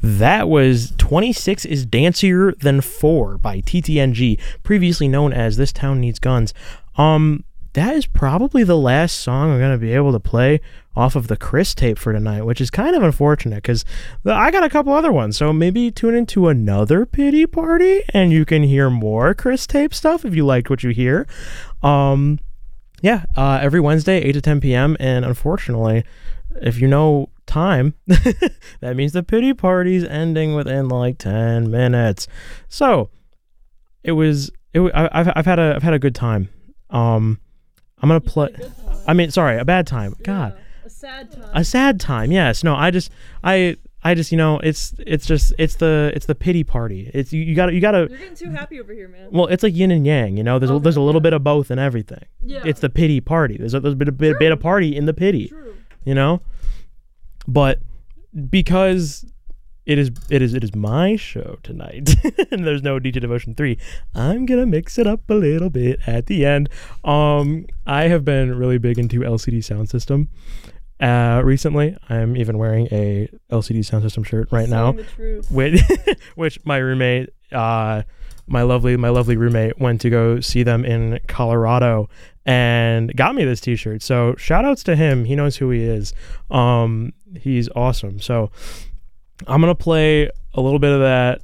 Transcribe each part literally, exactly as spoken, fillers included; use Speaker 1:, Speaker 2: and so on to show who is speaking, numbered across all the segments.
Speaker 1: That was twenty-six is Dancier Than four by T T N G, previously known as This Town Needs Guns. Um, that is probably the last song I'm going to be able to play off of the Chris tape for tonight, which is kind of unfortunate because I got a couple other ones. So maybe tune into another Pity Party and you can hear more Chris tape stuff if you liked what you hear. Um, yeah, uh, every Wednesday, eight to ten p.m. And unfortunately, if you know time, that means the Pity Party's ending within like ten minutes. So it was it I, I've I've had a I've had a good time. um I'm gonna play I mean sorry a bad time.
Speaker 2: Yeah,
Speaker 1: God,
Speaker 2: a sad time.
Speaker 1: a sad time. Yes. No, I just I I just you know it's it's just it's the it's the Pity Party. It's you, you gotta you gotta
Speaker 2: You're getting too happy over here, man.
Speaker 1: well, it's like yin and yang, you know. There's a,
Speaker 2: Okay,
Speaker 1: there's a little
Speaker 2: yeah.
Speaker 1: bit of both and everything.
Speaker 2: Yeah.
Speaker 1: It's the Pity Party. There's a, there's a bit, a bit, bit of party in the pity.
Speaker 2: True.
Speaker 1: You know. But because it is it is it is my show tonight and there's no D J Devotion three, I'm gonna mix it up a little bit at the end. um I have been really big into L C D Sound System uh recently. I'm even wearing a L C D Sound System shirt right now,
Speaker 2: Saying the truth.
Speaker 1: which which my roommate uh my lovely my lovely roommate went to go see them in Colorado and got me this t-shirt. So shout outs to him. He knows who he is. Um he's awesome. So I'm gonna play a little bit of that.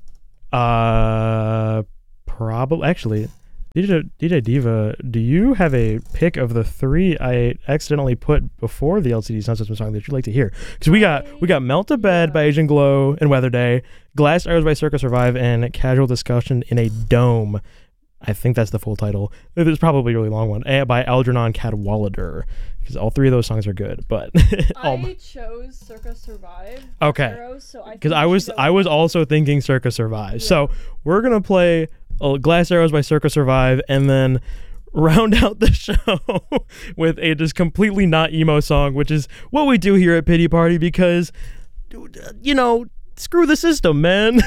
Speaker 1: Uh probably actually D J D J Diva, do you have a pick of the three I accidentally put before the L C D Sound System song that you'd like to hear? Because we got we got Melt to Bed by Asian Glow and Weather Day, Glass Arrows by Circa Survive, and Casual Discussion in a Dome. I think that's the full title. It's probably a really long one. eh, By Algernon Cadwallader. Because all three of those songs are good. But
Speaker 2: I
Speaker 1: um,
Speaker 2: chose Circa Survive.
Speaker 1: Okay.
Speaker 2: Arrows, so I
Speaker 1: because
Speaker 2: think
Speaker 1: I
Speaker 2: we
Speaker 1: was
Speaker 2: should go
Speaker 1: I was
Speaker 2: with
Speaker 1: also thinking Circa Survive.
Speaker 2: Yeah.
Speaker 1: So we're gonna play uh, Glass Arrows by Circa Survive and then round out the show with a just completely not emo song, which is what we do here at Pity Party because, you know, screw the system, man.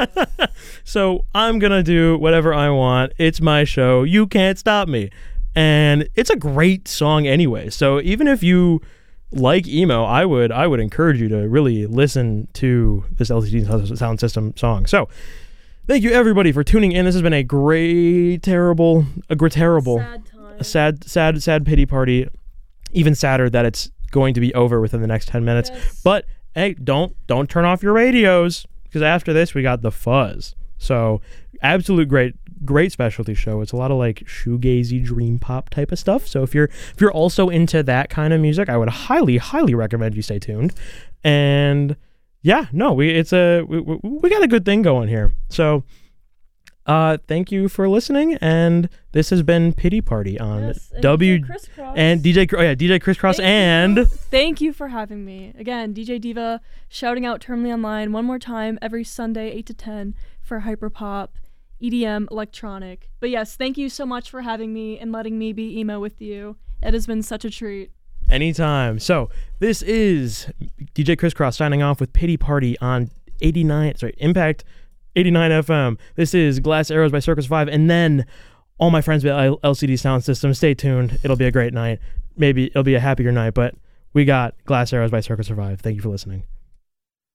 Speaker 1: So I'm gonna do whatever I want. It's my show. You can't stop me. And it's a great song anyway. So even if you like emo, I would I would encourage you to really listen to this L C D Sound System song. So thank you everybody for tuning in. This has been a great, terrible, a great, terrible,
Speaker 2: Sad time.
Speaker 1: a sad, sad, sad Pity Party. Even sadder that it's going to be over within the next ten minutes.
Speaker 2: Yes.
Speaker 1: But hey, don't don't turn off your radios because after this we got The Fuzz. So absolute great great specialty show. It's a lot of like shoegazy dream pop type of stuff. So if you're if you're also into that kind of music, I would highly highly recommend you stay tuned. And yeah, no, we it's a we, we got a good thing going here. So uh thank you for listening, and this has been Pity Party on
Speaker 2: Yes, and
Speaker 1: W
Speaker 2: D J Crisscross.
Speaker 1: and D J oh yeah D J Crisscross
Speaker 2: Thank
Speaker 1: and
Speaker 2: you. Thank you for having me again. D J Diva shouting out Terminally Online one more time every Sunday eight to ten for hyperpop, E D M, electronic. But yes, thank you so much for having me and letting me be emo with you. It has been such a treat.
Speaker 1: anytime. So this is D J Crisscross signing off with Pity Party on eighty-nine sorry Impact eighty-nine F M. This is Glass Arrows by Circus five, and then all my friends at L C D Sound System. Stay tuned. It'll be a great night. Maybe it'll be a happier night, but we got Glass Arrows by Circus Survive. Thank you for listening.